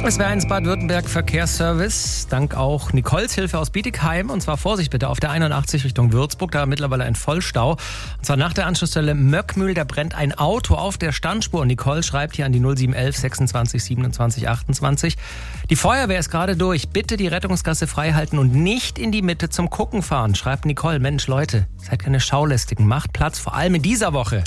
Es wäre ein Baden-Württemberg Verkehrsservice, dank auch Nicoles Hilfe aus Bietigheim. Und zwar Vorsicht bitte auf der 81 Richtung Würzburg, da mittlerweile ein Vollstau. Und zwar nach der Anschlussstelle Möckmühl, da brennt ein Auto auf der Standspur. Und Nicole schreibt hier an die 0711 26 27 28. Die Feuerwehr ist gerade durch. Bitte die Rettungsgasse freihalten und nicht in die Mitte zum Gucken fahren, schreibt Nicole. Mensch Leute, seid keine Schaulästigen, macht Platz, vor allem in dieser Woche.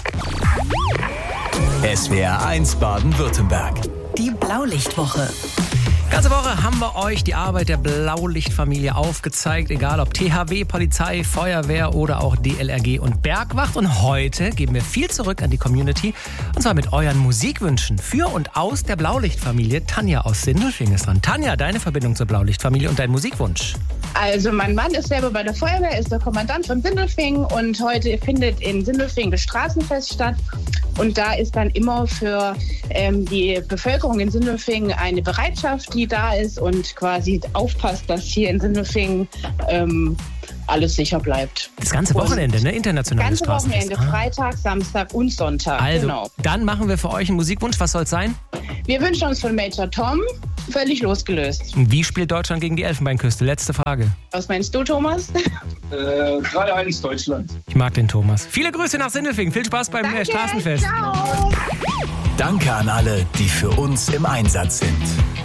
SWR 1 Baden-Württemberg. Die Blaulichtwoche. Ganze Woche haben wir euch die Arbeit der Blaulichtfamilie aufgezeigt, egal ob THW, Polizei, Feuerwehr oder auch DLRG und Bergwacht. Und heute geben wir viel zurück an die Community, und zwar mit euren Musikwünschen für und aus der Blaulichtfamilie. Tanja aus Sindelfingen ist dran. Tanja, deine Verbindung zur Blaulichtfamilie und dein Musikwunsch? Also mein Mann ist selber bei der Feuerwehr, ist der Kommandant von Sindelfingen und heute findet in Sindelfingen das Straßenfest statt. Und da ist dann immer für die Bevölkerung in Sindelfingen eine Bereitschaft, die da ist und quasi aufpasst, dass hier in Sindelfingen alles sicher bleibt. Das ganze Wochenende, ne? Internationales Straßenfest. Das ganze Wochenende, Freitag, Samstag und Sonntag. Also, genau. Dann machen wir für euch einen Musikwunsch. Was soll es sein? Wir wünschen uns von Major Tom völlig losgelöst. Wie spielt Deutschland gegen die Elfenbeinküste? Letzte Frage. Was meinst du, Thomas? 3-1 Deutschland. Ich mag den Thomas. Viele Grüße nach Sindelfingen. Viel Spaß beim Straßenfest. Ciao. Danke an alle, die für uns im Einsatz sind.